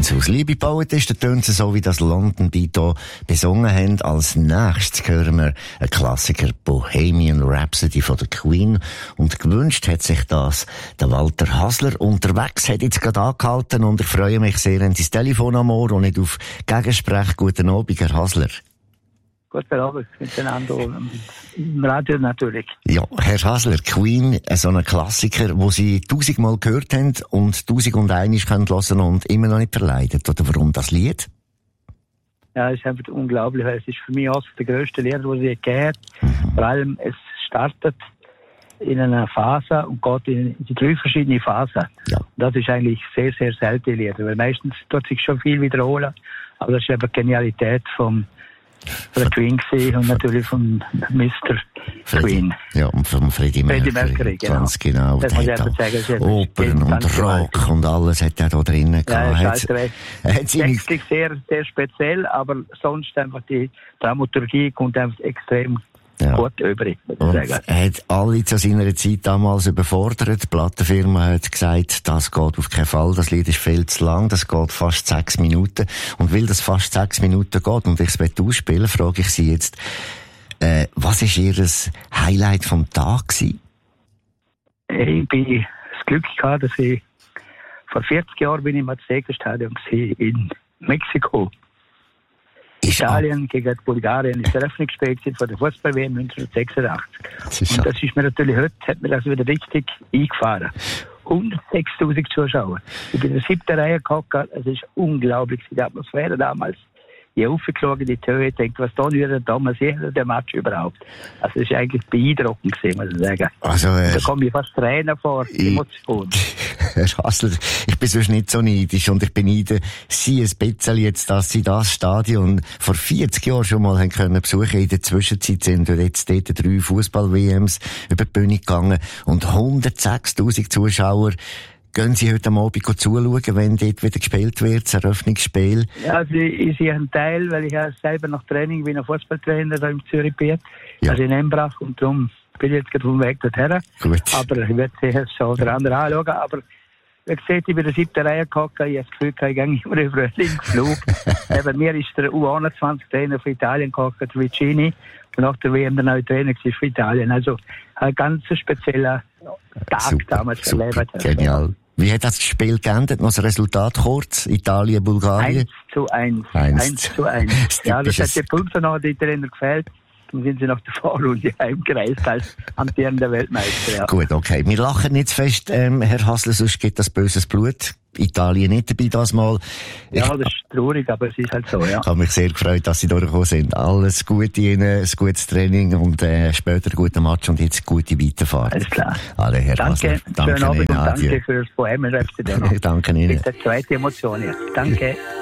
Gewächshaus. Liebe Poetisten, tönt es so, wie das London Beat hier besungen haben. Als nächstes hören wir einen Klassiker, Bohemian Rhapsody von der Queen. Und gewünscht hat sich das der Walter Hasler. Unterwegs hat jetzt gerade angehalten und ich freue mich sehr an sein Telefon am Ohr und nicht auf Gegensprech. Guten Abend, Herr Hasler. Guten Abend miteinander im Radio natürlich. Ja, Herr Hasler, Queen, so ein Klassiker, wo Sie 1000-mal gehört haben und 1001 können hören und immer noch nicht verleidet. Oder warum das Lied? Ja, es ist einfach unglaublich, weil es ist für mich auch der grösste Lehrer, den ich je gehört. Vor allem, es startet in einer Phase und geht in die 3 verschiedene Phasen. Ja. Das ist eigentlich sehr, sehr selten Lehrer, weil meistens tut sich schon viel wiederholen, aber das ist eben die Genialität von der Queen und natürlich von Mr. Queen. Ja, und von Freddie Mercury. Genau. Ganz genau. Das muss ich einfach sagen. Opern und Rock und alles hat er da drinnen gehabt. Ja, textlich sehr, sehr speziell, aber sonst einfach die Dramaturgie kommt einfach extrem gut übrig, muss ich sagen. Er hat alle zu seiner Zeit damals überfordert. Die Plattenfirma hat gesagt, das geht auf keinen Fall, das Lied ist viel zu lang, das geht fast 6 Minuten. Und weil das fast 6 Minuten geht und ich es ausspielen, frage ich Sie jetzt, was war Ihr Highlight vom Tag gewesen? Ich bin das Glück gehabt, dass ich vor 40 Jahren bin ich im Aztekenstadion in Mexiko. Italien gegen Bulgarien ist Eröffnungsspiel von der Fußball-WM 1986. Und das ist mir natürlich heute, hat mir das wieder richtig eingefahren. 106.000 Zuschauer. Ich bin in der 7. Reihe gehockt, es ist unglaublich, die Atmosphäre damals. Ich habe aufgeschaut in die Höhe, denke, was da würde damals jeder der Match überhaupt. Also, es ist eigentlich beeindruckend gewesen, muss ich sagen. Also, da kommen mir fast Tränen vor, Emotionen. Herr Hasler, ich bin sonst nicht so neidisch und ich beneide Sie ein bisschen jetzt, dass Sie das Stadion vor 40 Jahren schon mal haben können besuchen. In der Zwischenzeit sind jetzt dort 3 Fußball-WMs über die Bühne gegangen und 106.000 Zuschauer. Gehen Sie heute Abend zuschauen, wenn dort wieder gespielt wird, das Eröffnungsspiel? Ja, also ich sehe einen Teil, weil ich ja selber nach Training bin, Fußballtrainer da im Zürich bin, also in Embrach, und darum bin ich jetzt gerade auf dem Weg dorthin. Gut. Aber ich werde sicher schon der andere anschauen, aber wie gesagt, ich bin in der 7. Reihe gehockt, ich habe das Gefühl, ich gehe immer über einen Linksflug. Neben mir ist der U21-Trainer von Italien gehockt, der Vicini, und nach der WM der neue Trainer für Italien. Also ein ganz spezieller Tag damals erlebt. Genial. Wie hat das Spiel geendet? Noch das Resultat kurz? Italien, Bulgarien? 1:1. 1:1. Ja, das hat der Pulser noch die Trainer gefällt. Dann sind sie nach der Vorrunde heimgereist als amtierender Weltmeister. Ja. Gut, okay. Wir lachen nicht zu fest, Herr Hasler, sonst gibt das böses Blut. Italien nicht dabei das Mal. Ja, das ist traurig, aber es ist halt so, ja. Ich habe mich sehr gefreut, dass Sie durchgekommen sind. Alles Gute Ihnen, ein gutes Training und später einen guten Match und jetzt gute Weiterfahrt. Alles klar. Alle, Herr Hasler. Danke, schönen Abend und danke für das Bohemian Rhapsody. Danke Ihnen. Das ist die zweite Emotion jetzt. Danke.